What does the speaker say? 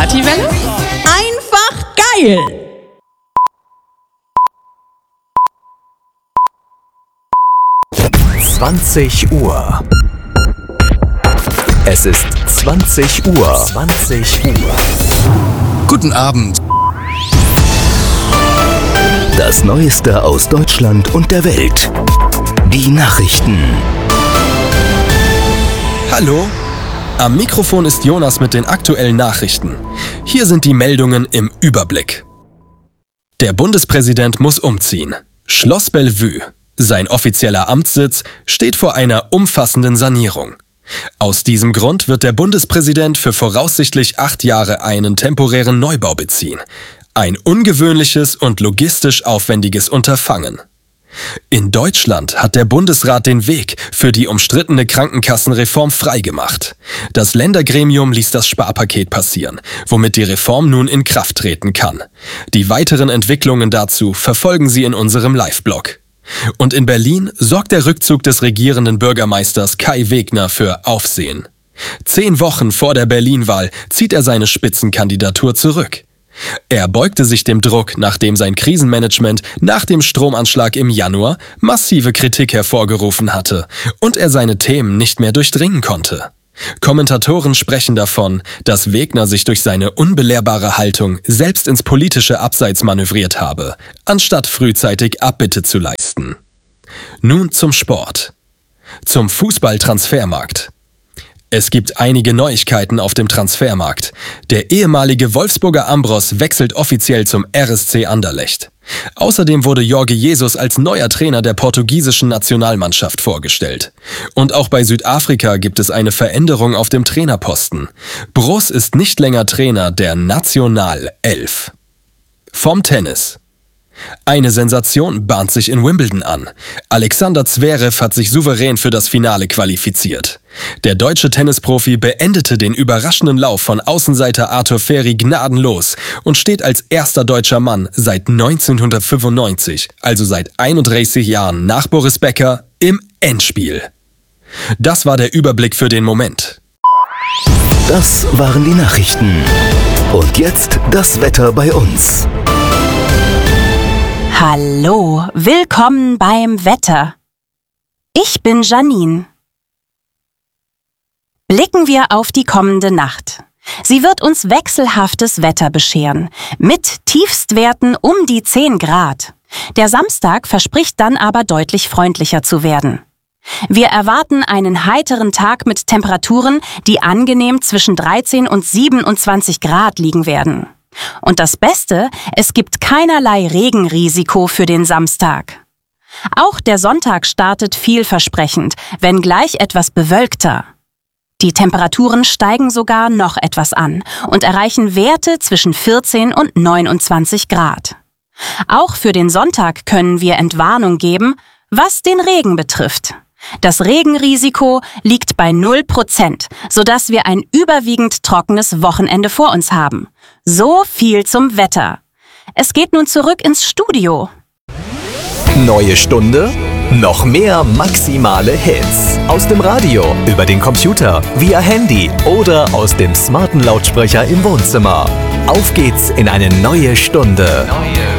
Partywelle? Einfach geil! Uhr. Es ist 20 Uhr. 20 Uhr. Guten Abend. Das Neueste aus Deutschland und der Welt. Die Nachrichten. Hallo? Am Mikrofon ist Jonas mit den aktuellen Nachrichten. Hier sind die Meldungen im Überblick. Der Bundespräsident muss umziehen. Schloss Bellevue, sein offizieller Amtssitz, steht vor einer umfassenden Sanierung. Aus diesem Grund wird der Bundespräsident für voraussichtlich 8 Jahre einen temporären Neubau beziehen. Ein ungewöhnliches und logistisch aufwendiges Unterfangen. In Deutschland hat der Bundesrat den Weg für die umstrittene Krankenkassenreform freigemacht. Das Ländergremium ließ das Sparpaket passieren, womit die Reform nun in Kraft treten kann. Die weiteren Entwicklungen dazu verfolgen Sie in unserem Live-Blog. Und in Berlin sorgt der Rückzug des regierenden Bürgermeisters Kai Wegner für Aufsehen. 10 Wochen vor der Berlin-Wahl zieht er seine Spitzenkandidatur zurück. Er beugte sich dem Druck, nachdem sein Krisenmanagement nach dem Stromanschlag im Januar massive Kritik hervorgerufen hatte und er seine Themen nicht mehr durchdringen konnte. Kommentatoren sprechen davon, dass Wegner sich durch seine unbelehrbare Haltung selbst ins politische Abseits manövriert habe, anstatt frühzeitig Abbitte zu leisten. Nun zum Sport. Zum Fußballtransfermarkt. Es gibt einige Neuigkeiten auf dem Transfermarkt. Der ehemalige Wolfsburger Ambros wechselt offiziell zum RSC Anderlecht. Außerdem wurde Jorge Jesus als neuer Trainer der portugiesischen Nationalmannschaft vorgestellt. Und auch bei Südafrika gibt es eine Veränderung auf dem Trainerposten. Broos ist nicht länger Trainer der Nationalelf. Vom Tennis. Eine Sensation bahnt sich in Wimbledon an. Alexander Zverev hat sich souverän für das Finale qualifiziert. Der deutsche Tennisprofi beendete den überraschenden Lauf von Außenseiter Arthur Ferry gnadenlos und steht als erster deutscher Mann seit 1995, also seit 31 Jahren nach Boris Becker, im Endspiel. Das war der Überblick für den Moment. Das waren die Nachrichten. Und jetzt das Wetter bei uns. Hallo, willkommen beim Wetter. Ich bin Janine. Blicken wir auf die kommende Nacht. Sie wird uns wechselhaftes Wetter bescheren, mit Tiefstwerten um die 10 Grad. Der Samstag verspricht dann aber deutlich freundlicher zu werden. Wir erwarten einen heiteren Tag mit Temperaturen, die angenehm zwischen 13 und 27 Grad liegen werden. Und das Beste, es gibt keinerlei Regenrisiko für den Samstag. Auch der Sonntag startet vielversprechend, wenngleich etwas bewölkter. Die Temperaturen steigen sogar noch etwas an und erreichen Werte zwischen 14 und 29 Grad. Auch für den Sonntag können wir Entwarnung geben, was den Regen betrifft. Das Regenrisiko liegt bei 0%, sodass wir ein überwiegend trockenes Wochenende vor uns haben. So viel zum Wetter. Es geht nun zurück ins Studio. Neue Stunde, noch mehr maximale Hits. Aus dem Radio, über den Computer, via Handy oder aus dem smarten Lautsprecher im Wohnzimmer. Auf geht's in eine neue Stunde.